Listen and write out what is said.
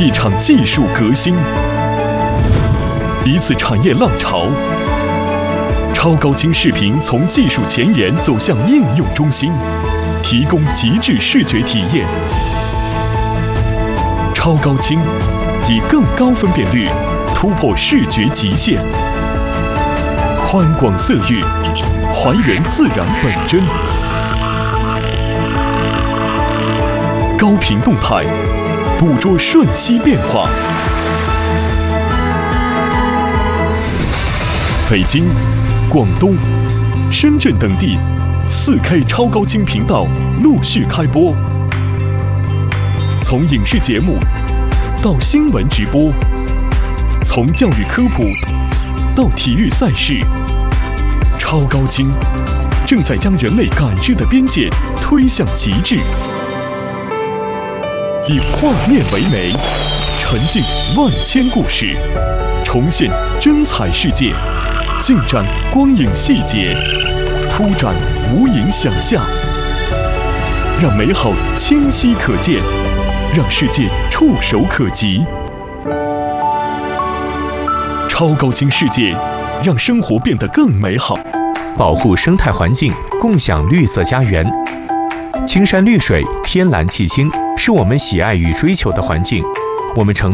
一场技术革新，一次产业浪潮。超高清视频从技术前沿走向应用中心，提供极致视觉体验。超高清以更高分辨率突破视觉极限，宽广色域还原自然本真，高频动态捕捉瞬息变化。北京、广东、深圳等地4K 超高清频道陆续开播，从影视节目到新闻直播，从教育科普到体育赛事，超高清正在将人类感知的边界推向极致。以画面为媒，沉浸万千故事，重现真彩世界，尽展光影细节，突展无垠想象，让美好清晰可见，让世界触手可及。超高清世界，让生活变得更美好。 保护生态环境，共享绿色家园。青山绿水，天蓝气清，是我们喜爱与追求的环境。我们承